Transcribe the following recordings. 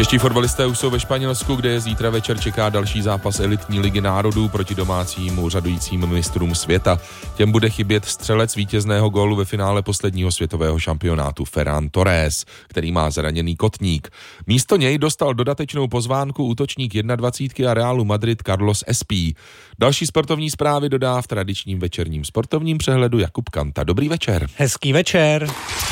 Čeští fotbalisté už jsou ve Španělsku, kde je zítra večer čeká další zápas elitní ligy národů proti domácímu řadujícím mistrům světa. Těm bude chybět střelec vítězného gólu ve finále posledního světového šampionátu Ferran Torres, který má zraněný kotník. Místo něj dostal dodatečnou pozvánku útočník 21 a Realu Madrid Carlos Espí. Další sportovní zprávy dodá v tradičním večerním sportovním přehledu Jakub Kanta. Dobrý večer. Hezký večer.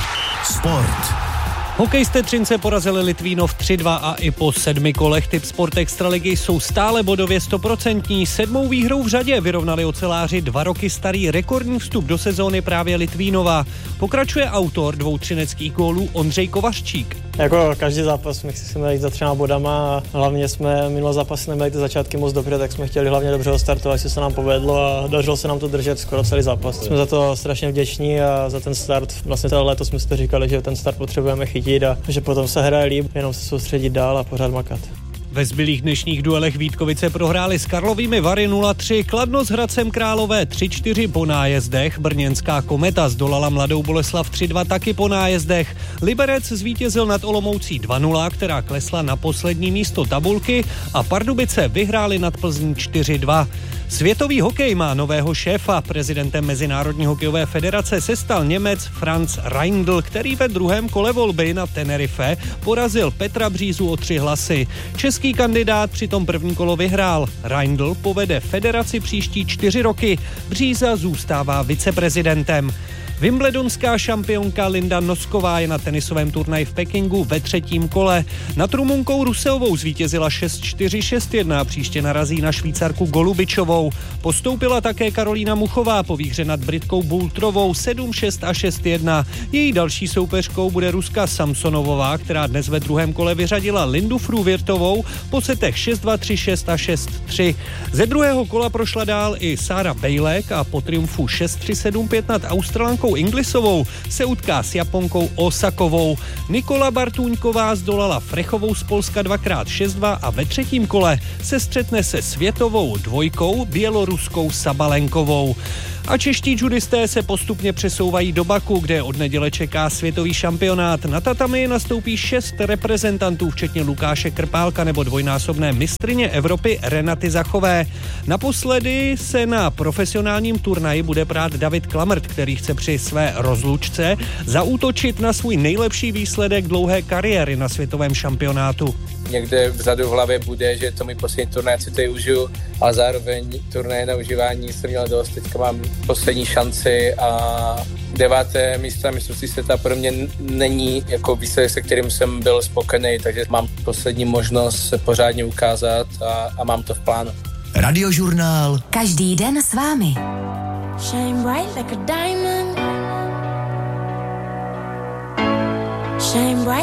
Sport. Hokejisté Třince porazili Litvínov 3-2 a i po 7 kolech typ Sport Extraligy jsou stále bodově 100%. 7. výhrou v řadě vyrovnali oceláři 2 roky starý rekordní vstup do sezóny právě Litvínova. Pokračuje autor 2 třineckých gólů Ondřej Kovařčík. Jako každý zápas my chceme jít za 3 bodama a hlavně jsme minulý zápas neměli ty začátky moc dobře, tak jsme chtěli hlavně dobře odstartovat, jestli se nám povedlo a dařilo se nám to držet skoro celý zápas. Jsme za to strašně vděční a za ten start. Vlastně celé léto jsme si to říkali, že ten start potřebujeme chytit a že potom se hraje líp, jenom se soustředit dál a pořád makat. Ve zbylých dnešních duelech Vítkovice prohráli s Karlovými Vary 0-3, Kladno s Hradcem Králové 3-4 po nájezdech, brněnská Kometa zdolala Mladou Boleslav 3-2 taky po nájezdech, Liberec zvítězil nad Olomoucí 2-0, která klesla na poslední místo tabulky a Pardubice vyhráli nad Plzní 4-2. Světový hokej má nového šéfa. Prezidentem Mezinárodní hokejové federace se stal Němec Franz Reindl, který ve druhém kole volby na Tenerife porazil Petra Břízu o 3 hlasy. Český kandidát přitom první kolo vyhrál. Reindl povede federaci příští 4 roky. Bříza zůstává viceprezidentem. Wimbledonská šampionka Linda Nosková je na tenisovém turnaji v Pekingu ve 3. kole. Nad Rumunkou Ruseovou zvítězila 6-4, 6-1 a příště narazí na Švýcarku Golubičovou. Postoupila také Karolína Muchová po výhře nad Britkou Boulterovou 7-6 a 6-1. Její další soupeřkou bude Ruska Samsonovová, která dnes ve druhém kole vyřadila Lindu Fruvirtovou po setech 6-2, 3-6 a 6-3. Ze druhého kola prošla dál i Sára Bejlek a po triumfu 6-3, 7-5 nad Australankou Inglisovou se utká s Japonkou Osakovou. Nikola Bartůňková zdolala Frechovou z Polska 2x 6-2 a ve 3. kole se střetne se světovou dvojkou běloruskou Sabalenkovou. A čeští judisté se postupně přesouvají do Baku, kde od neděle čeká světový šampionát. Na tatami nastoupí 6 reprezentantů, včetně Lukáše Krpálka nebo dvojnásobné mistryně Evropy Renaty Zachové. Naposledy se na profesionálním turnaji bude prát David Klamrt, který chce při své rozlučce zaútočit na svůj nejlepší výsledek dlouhé kariéry na světovém šampionátu. Někde vzadu v hlavě bude, že to můj poslední turnaj, si to užiju, a zároveň turnaje na užívání jsem měl dost, teďka mám poslední šanci a 9. místo na mistrovství světa pro mě není jako výsledek, se kterým jsem byl spokojený, takže mám poslední možnost se pořádně ukázat a mám to v plánu. Radiožurnál. Každý den s vámi. Shine bright like a diamond. Shine bright.